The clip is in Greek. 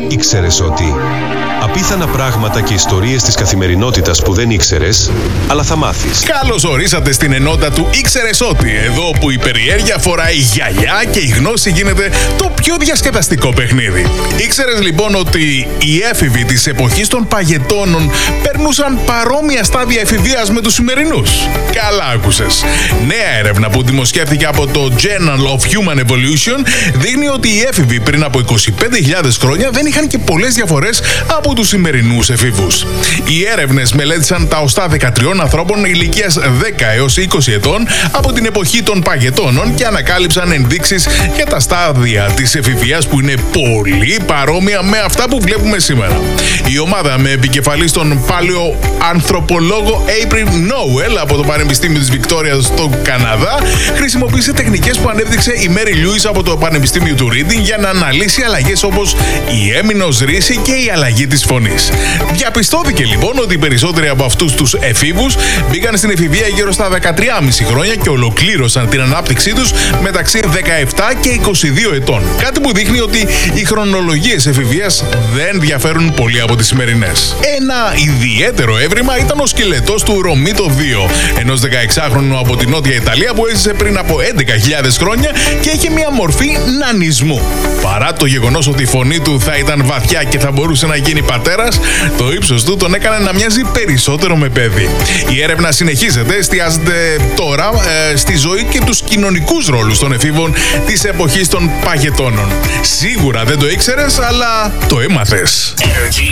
Ήξερες ότι απίθανα πράγματα και ιστορίες της καθημερινότητας που δεν ήξερες, αλλά θα μάθεις. Καλώς ορίσατε στην ενότητα του Ήξερες ότι, εδώ που η περιέργεια φοράει γυαλιά και η γνώση γίνεται το πιο διασκεδαστικό παιχνίδι. Ήξερες λοιπόν ότι οι έφηβοι της εποχής των παγετώνων περνούσαν παρόμοια στάδια εφηβείας με τους σημερινούς? Καλά άκουσες. Νέα έρευνα που δημοσιεύθηκε από το Journal of Human Evolution δείχνει ότι οι έφηβοι πριν από 25.000 χρόνια δεν είχαν και πολλές διαφορές από τους σημερινούς εφήβους. Οι έρευνες μελέτησαν τα οστά 13 ανθρώπων ηλικίας 10 έως 20 ετών από την εποχή των παγετώνων και ανακάλυψαν ενδείξεις για τα στάδια της εφηβείας που είναι πολύ παρόμοια με αυτά που βλέπουμε σήμερα. Η ομάδα με επικεφαλής τον παλαιοανθρωπολόγο April Nowell από το Πανεπιστήμιο της Βικτόριας στο Καναδά χρησιμοποίησε τεχνικές που ανέπτυξε η Mary Lewis από το Πανεπιστήμιο του Reading για να αναλύσει αλλαγές όπως η έμεινος ρίση και η αλλαγή της φωνής. Διαπιστώθηκε λοιπόν ότι οι περισσότεροι από αυτούς τους εφήβους μπήκαν στην εφηβεία γύρω στα 13,5 χρόνια και ολοκλήρωσαν την ανάπτυξή τους μεταξύ 17 και 22 ετών. Κάτι που δείχνει ότι οι χρονολογίες εφηβείας δεν διαφέρουν πολύ από τις σημερινές. Ένα ιδιαίτερο έβριμα ήταν ο σκελετός του Ρωμίτο II, ενός 16χρονου από την Νότια Ιταλία που έζησε πριν από 11.000 χρόνια και είχε μια μορφή νανισμού. Παρά το γεγονός ότι η φωνή του θα ήταν βαθιά και θα μπορούσε να γίνει πατέρας, το ύψος του τον έκανε να μοιάζει περισσότερο με παιδί. Η έρευνα συνεχίζεται, εστιάζεται τώρα στη ζωή και τους κοινωνικούς ρόλους των εφήβων της εποχής των παγετώνων. Σίγουρα δεν το ήξερες, αλλά το έμαθες.